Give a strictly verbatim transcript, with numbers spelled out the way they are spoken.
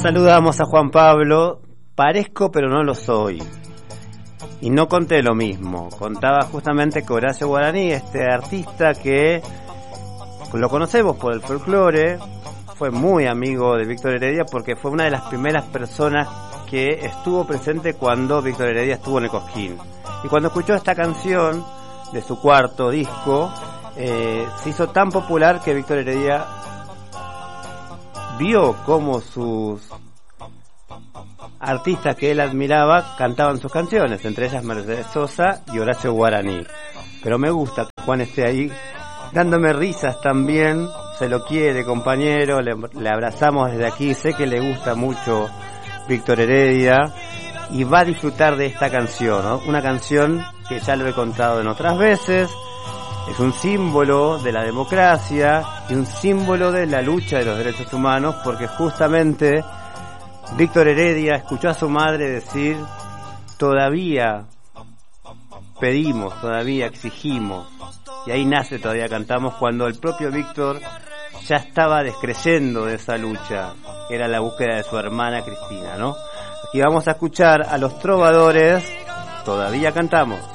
Saludamos a Juan Pablo. Parezco pero no lo soy. Y no conté lo mismo. Contaba justamente que Horacio Guaraní, este artista que lo conocemos por el folclore, fue muy amigo de Víctor Heredia porque fue una de las primeras personas que estuvo presente cuando Víctor Heredia estuvo en el Cosquín. Y cuando escuchó esta canción de su cuarto disco, eh, se hizo tan popular que Víctor Heredia vio cómo sus artistas que él admiraba cantaban sus canciones, entre ellas Mercedes Sosa y Horacio Guaraní. Pero me gusta que Juan esté ahí dándome risas también. Se lo quiere, compañero, le, le abrazamos desde aquí. Sé que le gusta mucho Víctor Heredia y va a disfrutar de esta canción, ¿no? Una canción que ya lo he contado en otras veces. Es un símbolo de la democracia y un símbolo de la lucha de los derechos humanos, porque justamente Víctor Heredia escuchó a su madre decir: todavía pedimos, todavía exigimos. Y ahí nace Todavía Cantamos, cuando el propio Víctor ya estaba descreyendo de esa lucha, que era la búsqueda de su hermana Cristina, ¿no? Aquí vamos a escuchar a Los Trovadores, Todavía Cantamos.